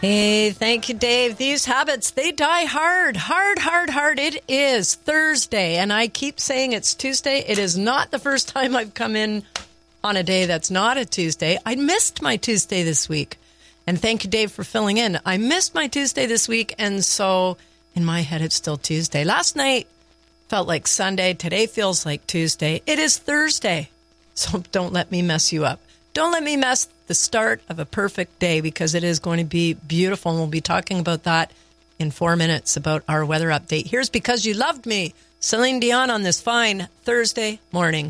Hey, thank you, Dave. These habits, they die hard. It is Thursday, and I keep saying it's Tuesday. It is not the first time I've come in on a day that's not a Tuesday. I missed my Tuesday this week. And thank you, Dave, for filling in. I missed my Tuesday this week, and so in my head, it's still Tuesday. Last night felt like Sunday. Today feels like Tuesday. It is Thursday, so don't let me mess you up. Don't let me mess the start of a perfect day, because it is going to be beautiful, and we'll be talking about that in 4 minutes about our weather update. Here's Because You Loved Me, Celine Dion on this fine Thursday morning.